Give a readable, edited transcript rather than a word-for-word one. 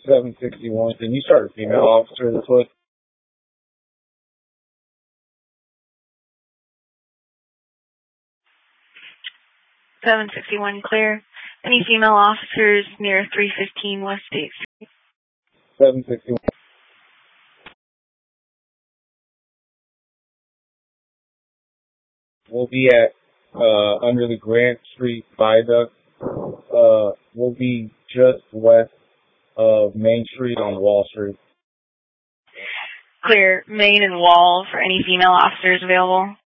761. Can you start a female officer this way? 761 clear. Any female officers near 315 West State Street? 761. We'll be at under the Grant Street Viaduct. We'll be just west of Main Street on Wall Street. Clear. Main and Wall for any female officers available.